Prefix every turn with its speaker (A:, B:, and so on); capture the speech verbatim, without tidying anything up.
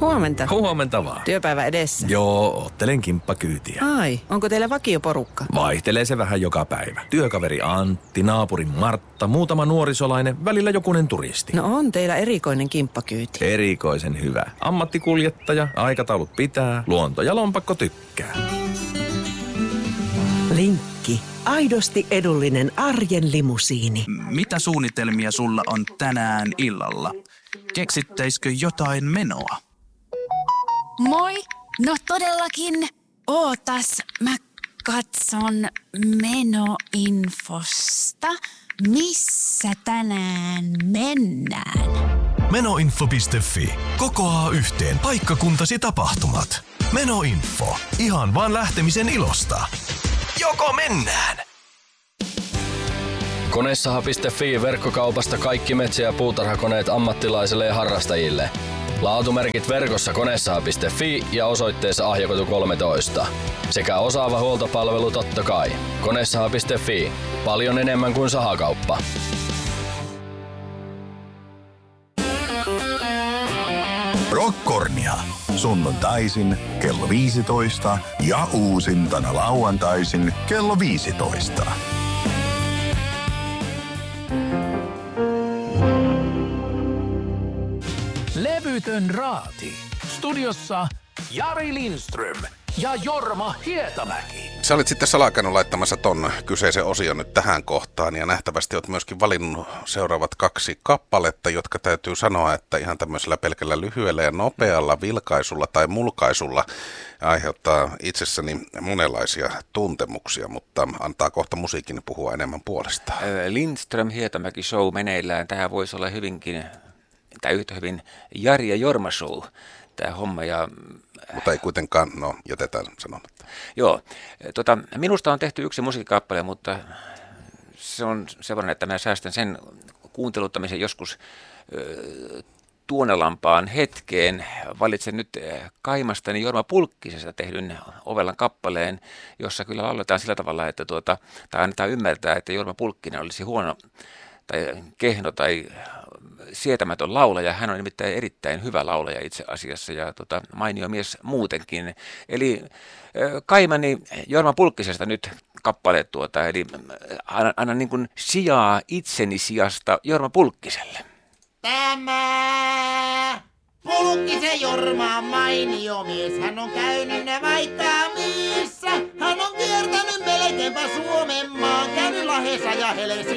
A: Huomenta.
B: Huomenta vaan.
A: Työpäivä edessä.
B: Joo, ottelen kimppakyytiä.
A: Ai, onko teillä vakioporukka?
B: Vaihtelee se vähän joka päivä. Työkaveri Antti, naapuri Martta, muutama nuorisolainen, välillä jokunen turisti.
A: No on teillä erikoinen kimppakyyti.
B: Erikoisen hyvä. Ammattikuljettaja, aikataulut pitää, luonto ja lompakko tykkää.
C: Linkki. Aidosti edullinen arjen limusiini.
D: Mitä suunnitelmia sulla on tänään illalla? Keksittäisikö jotain menoa?
E: Moi! No todellakin. Ootas, mä katson menoinfosta. Missä tänään mennään?
F: Menoinfo piste fi. Kokoaa yhteen paikkakuntasi tapahtumat. Menoinfo. Ihan vaan lähtemisen ilosta. Joko mennään?
G: Konesaha piste fi verkkokaupasta kaikki metsä- ja puutarhakoneet ammattilaisille ja harrastajille. Laatumerkit verkossa konesaha piste fi ja osoitteessa Ahjakatu kolmetoista. Sekä osaava huoltopalvelu totta kai. konesaha piste fi. Paljon enemmän kuin sahakauppa.
H: Rockkornia. Sunnuntaisin kello viisitoista ja uusintana lauantaisin kello viisitoista.
I: Levytön raati. Studiossa Jari Lindström ja Jorma Hietamäki.
J: Sä olit sitten salakannut laittamassa ton kyseisen osion nyt tähän kohtaan ja nähtävästi oot myöskin valinnut seuraavat kaksi kappaletta, jotka täytyy sanoa, että ihan tämmöisellä pelkällä lyhyellä ja nopealla vilkaisulla tai mulkaisulla aiheuttaa itsessäni monenlaisia tuntemuksia, mutta antaa kohta musiikin puhua enemmän puolestaan.
K: Lindström Hietamäki show meneillään. Tähän voisi olla hyvinkin, tai yhtä hyvin Jari ja Jorma show, tämä homma. Ja
J: mutta ei kuitenkaan, no jätetään sanomatta.
K: Joo, tota, minusta on tehty yksi musiikkikappale, mutta se on sellainen, että mä säästän sen kuunteluttamisen joskus ö, tuonelampaan hetkeen. Valitsen nyt Kaimastani Jorma Pulkkisesta tehdyn Ovelan kappaleen, jossa kyllä lauletaan sillä tavalla, että tuota, tai annetaan ymmärtää, että Jorma Pulkkinen olisi huono tai kehno tai sietämätön laulaja. Hän on nimittäin erittäin hyvä laulaja itse asiassa ja tota, mainio mies muutenkin. Eli äh, kaimani Jorma Pulkkisesta nyt kappale tuota, eli annan anna niin kuin sijaa itseni sijasta Jorma Pulkkiselle.
L: Tämä Pulkkisen Jorma on mainio mies. Hän on käynyt vaikka missä. Hän on kiertänyt melkeinpä Suomen maan, käynyt Lahdessa ja Helsingissä.